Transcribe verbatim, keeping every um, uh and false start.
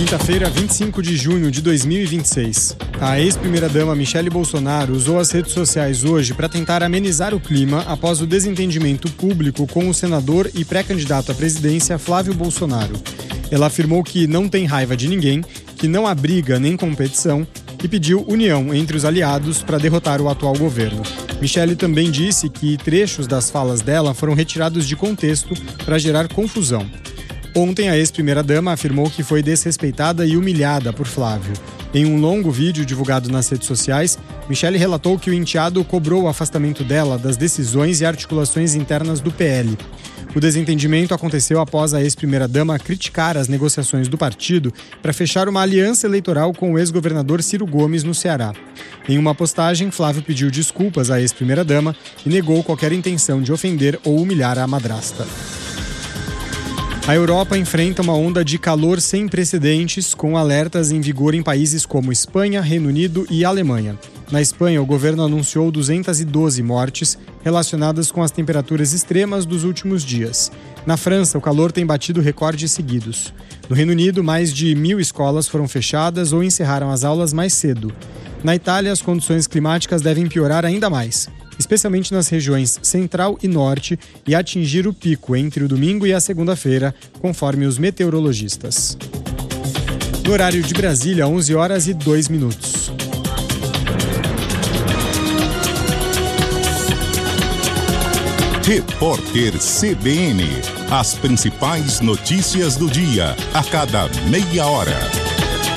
Quinta-feira, vinte e cinco de junho de dois mil e vinte e seis. A ex-primeira-dama Michele Bolsonaro usou as redes sociais hoje para tentar amenizar o clima após o desentendimento público com o senador e pré-candidato à presidência Flávio Bolsonaro. Ela afirmou que não tem raiva de ninguém, que não há briga nem competição e pediu união entre os aliados para derrotar o atual governo. Michele também disse que trechos das falas dela foram retirados de contexto para gerar confusão. Ontem, a ex-primeira-dama afirmou que foi desrespeitada e humilhada por Flávio. Em um longo vídeo divulgado nas redes sociais, Michele relatou que o enteado cobrou o afastamento dela das decisões e articulações internas do P L. O desentendimento aconteceu após a ex-primeira-dama criticar as negociações do partido para fechar uma aliança eleitoral com o ex-governador Ciro Gomes no Ceará. Em uma postagem, Flávio pediu desculpas à ex-primeira-dama e negou qualquer intenção de ofender ou humilhar a madrasta. A Europa enfrenta uma onda de calor sem precedentes, com alertas em vigor em países como Espanha, Reino Unido e Alemanha. Na Espanha, o governo anunciou duzentas e doze mortes relacionadas com as temperaturas extremas dos últimos dias. Na França, o calor tem batido recordes seguidos. No Reino Unido, mais de mil escolas foram fechadas ou encerraram as aulas mais cedo. Na Itália, as condições climáticas devem piorar ainda mais, especialmente nas regiões central e norte, e atingir o pico entre o domingo e a segunda-feira, conforme os meteorologistas. No horário de Brasília, onze horas e dois minutos. Repórter C B N. As principais notícias do dia, a cada meia hora.